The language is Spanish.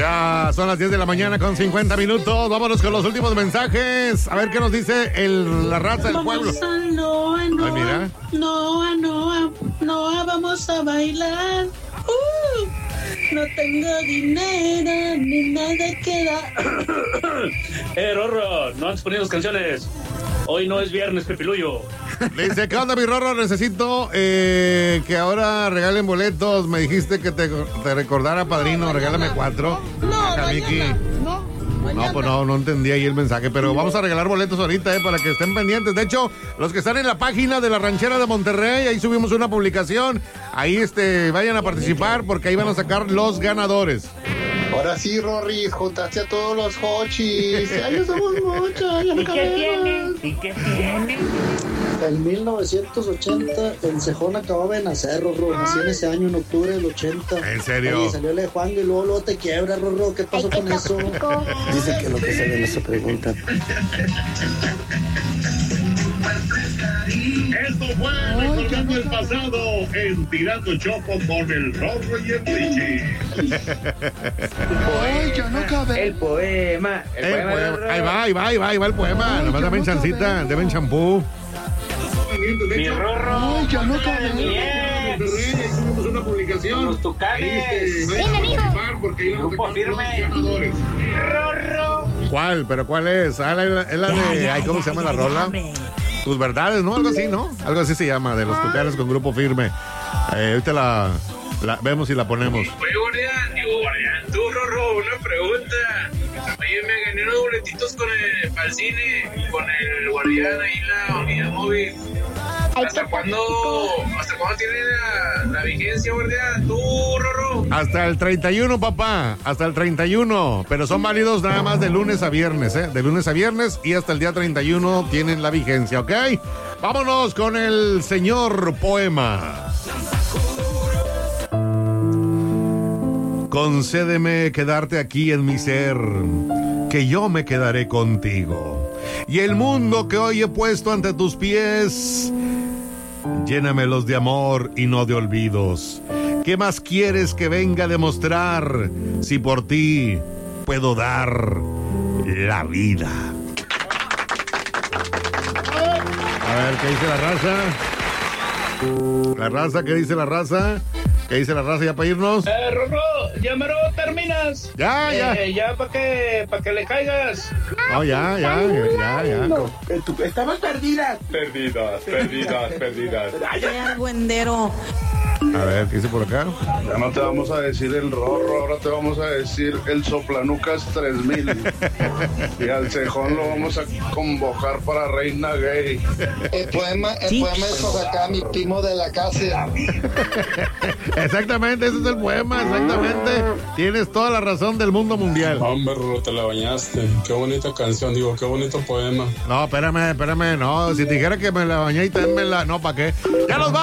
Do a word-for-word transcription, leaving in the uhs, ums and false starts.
Ya son las diez de la mañana con cincuenta minutos. Vámonos con los últimos mensajes. A ver qué nos dice el, la raza del pueblo. Vamos a Noa, Noa. Ay, mira. Noa, Noa. Noa, vamos a bailar. Uh, no tengo dinero ni nada que dar. Eh, Rorro, no andes poniendo canciones. Hoy no es viernes, Pepiluyo. Dice, ¿qué onda, mi Rorro? Necesito eh, que ahora regalen boletos. Me dijiste que te, te recordara, padrino. Regálame cuatro. No, Ajá, Miki. mañana. No, mañana. No, pues no, no entendí ahí el mensaje, pero vamos a regalar boletos ahorita, eh, para que estén pendientes. De hecho, los que están en la página de la Ranchera de Monterrey, ahí subimos una publicación. Ahí este, vayan a participar porque ahí van a sacar los ganadores. Ahora sí, Rorris, juntaste a todos los hochis. Ya no somos muchos, ya no ¿Y qué tiene? cabemos. ¿Y qué tiene? En mil novecientos ochenta, el Cejón acababa de nacer, Rorro. Nací en ese año, en octubre del ochenta. ¿En serio? Oye, salió el de Juan y luego, luego te quiebra, Rorro. ¿Qué pasó con eso? Dice que lo que se ve no se pregunta. Esto fue recordando el pasado en Tirando Chopo con el Rorro y el Richie. Ay, ya no cabe. El poema. El, El poema. poema. Rorro. Ahí va, ahí va, ahí va, ahí va el poema. Nomás dame chancita, deben champú. Mi Rorro. Ay, ya no cabe. Bien. Hicimos una publicación. Los tucanes. Porque ahí Grupo firme. ganadores. Rorro. ¿Cuál? ¿Pero cuál es? Ah, la, la- es la de... Ay, ¿cómo se llama la rola? Tus verdades, ¿no? Algo así, ¿no? Algo así se llama, de los tucanes con grupo firme. Eh, ahorita la, la vemos y la ponemos. Oye, guardián, digo, guardián, tú, Rorro, una pregunta. Oye, me gané unos boletitos con el, para el cine, con el guardián ahí la unidad móvil. ¿Hasta cuándo, hasta cuándo tiene la, la vigencia, guardián? Tú, Rorro. Hasta el treinta y uno, papá. Hasta el treinta y uno. Pero son válidos nada más de lunes a viernes, ¿eh? De lunes a viernes y hasta el día treinta y uno tienen la vigencia, ¿ok? Vámonos con el señor Poema. Concédeme quedarte aquí en mi ser, que yo me quedaré contigo. Y el mundo que hoy he puesto ante tus pies, llénamelos de amor y no de olvidos. ¿Qué más quieres que venga a demostrar si por ti puedo dar la vida? A ver, ¿qué dice la raza? La raza, ¿qué dice la raza? ¿Qué dice la raza ya para irnos? Eh, Rorro, ya mero terminas. Ya, ya. Eh, ya para que, pa' que le caigas. No, ya, ya, ya, ya. Estabas perdida. Perdidas, perdidas, perdidas. Qué argüendero. A ver, ¿qué dice por acá? Ya no te vamos a decir el Rorro, ahora te vamos a decir el Soplanucas tres mil. Y al Cejón lo vamos a convocar para Reina Gay. El poema, el poema es por acá, mi primo de la casa. Exactamente, ese es el poema, exactamente. Tienes toda la razón del mundo mundial. Hombre, Rorro, te la bañaste. Qué bonita canción, digo, qué bonito poema. No, espérame, espérame, no. Si te dijera que me la bañé y tenme la... No, ¿para qué? ¡Ya nos vamos!